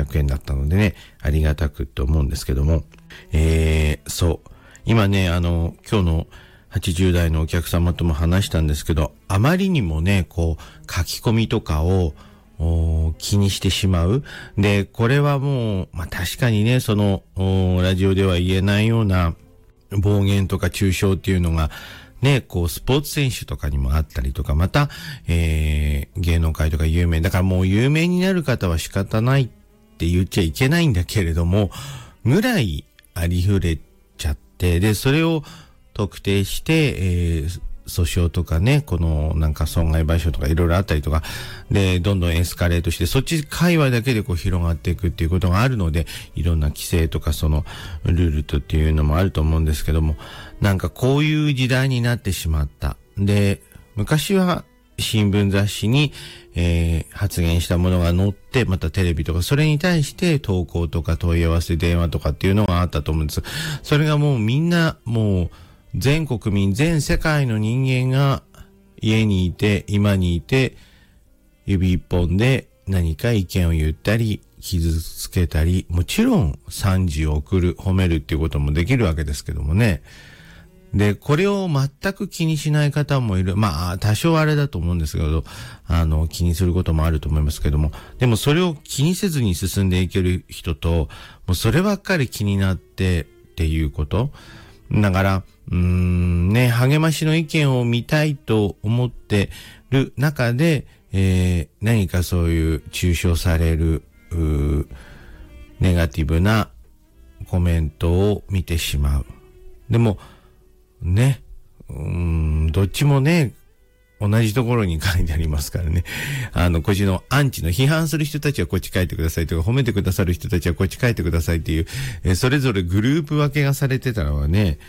100円だったのでね、ありがたくと思うんですけども、そう。今ね、今日の80代のお客様とも話したんですけど、あまりにもね、こう、書き込みとかを気にしてしまう。で、これはもう、確かにね、ラジオでは言えないような暴言とか中傷っていうのが、ね、こう、スポーツ選手とかにもあったりとか、また、芸能界とか有名。だからもう有名になる方は仕方ないって言っちゃいけないんだけれども、ぐらいありふれちゃって、で、それを特定して、訴訟とかね、なんか損害賠償とかいろいろあったりとか、で、どんどんエスカレートして、そっち界隈だけでこう広がっていくっていうことがあるので、いろんな規制とかルールとっていうのもあると思うんですけども、なんかこういう時代になってしまった。で、昔は新聞雑誌に、発言したものが載って、またテレビとか、それに対して投稿とか問い合わせ電話とかっていうのがあったと思うんです。それがもうみんな、もう、全国民、全世界の人間が家にいて、今にいて、指一本で何か意見を言ったり、傷つけたり、もちろん賛辞を送る、褒めるっていうこともできるわけですけどもね。で、これを全く気にしない方もいる。多少あれだと思うんですけど、気にすることもあると思いますけども、でもそれを気にせずに進んでいける人と、もうそればっかり気になってっていうこと。だから、励ましの意見を見たいと思ってる中で、何かそういう中傷される、ネガティブなコメントを見てしまう。でも、ね、どっちもね、同じところに書いてありますからね。こっちのアンチの批判する人たちはこっち書いてくださいとか、褒めてくださる人たちはこっち書いてくださいっていう、それぞれグループ分けがされてたのはね、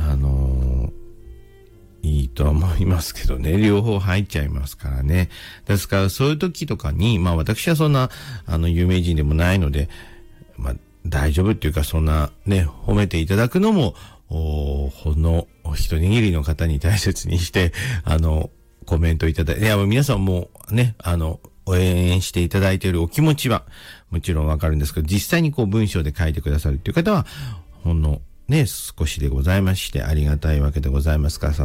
いいとは思いますけどね、両方入っちゃいますからね。ですからそういう時とかに、私はそんな、有名人でもないので、大丈夫っていうか、そんなね、褒めていただくのも、ほんの一握りの方に大切にして、コメントいただいて、皆さんもね、応援していただいているお気持ちは、もちろんわかるんですけど、実際にこう文章で書いてくださるっていう方は、ほんのね、少しでございまして、ありがたいわけでございますからさ、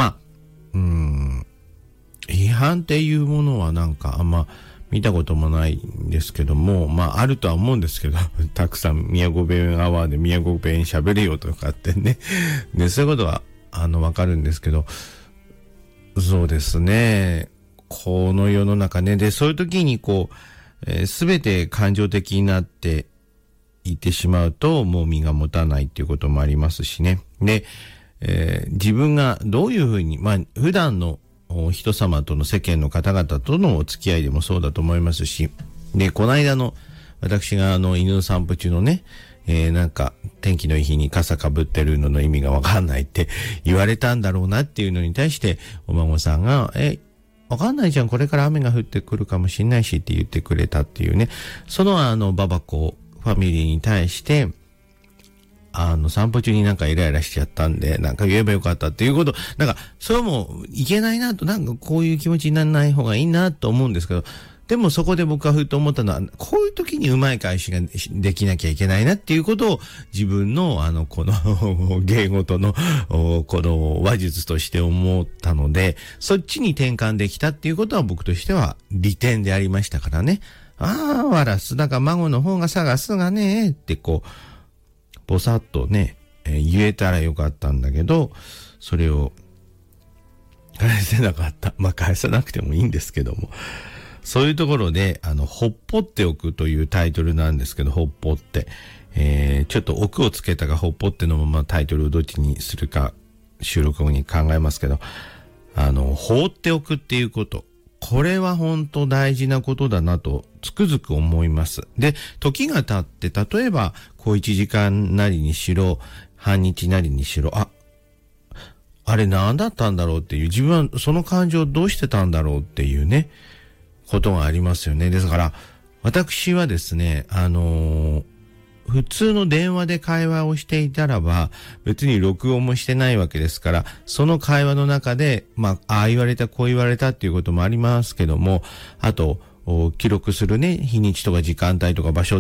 批判っていうものはなんかあんま見たこともないんですけども、あるとは思うんですけど、たくさん宮古弁アワーで宮古弁喋れよとかってね、で、そういうことは、わかるんですけど、そうですね、この世の中ね、で、そういう時にこう、すべて感情的になっていってしまうと、もう身が持たないっていうこともありますしね。で、自分がどういうふうに、普段の人様との世間の方々とのお付き合いでもそうだと思いますし、で、この間の私が犬の散歩中のね、なんか天気のいい日に傘かぶってるのの意味がわかんないって言われたんだろうなっていうのに対してお孫さんが、わかんないじゃん、これから雨が降ってくるかもしんないしって言ってくれたっていうね、そのババ子ファミリーに対して散歩中になんかイライラしちゃったんで、なんか言えばよかったっていうこと、なんか、それもいけないなと、なんかこういう気持ちにならない方がいいなと思うんですけど、でもそこで僕はふと思ったのは、こういう時にうまい返しができなきゃいけないなっていうことを自分のこの芸事のこの話術として思ったので、そっちに転換できたっていうことは僕としては利点でありましたからね。わらすだか孫の方が探すがねってこう、ぼさっとね、言えたらよかったんだけど、それを返せなかった。返さなくてもいいんですけども。そういうところで、ほっぽっておくというタイトルなんですけど、ほっぽって。ちょっと奥をつけたかほっぽってのもタイトルをどっちにするか収録後に考えますけど、放っておくっていうこと。これは本当大事なことだなとつくづく思います。で、時が経って、例えば、小1時間なりにしろ、半日なりにしろ、あれ何だったんだろうっていう、自分はその感情どうしてたんだろうっていうね、ことがありますよね。ですから、私はですね、普通の電話で会話をしていたらば、別に録音もしてないわけですから、その会話の中で、言われた、こう言われたっていうこともありますけども、あと、記録するね、日にちとか時間帯とか場所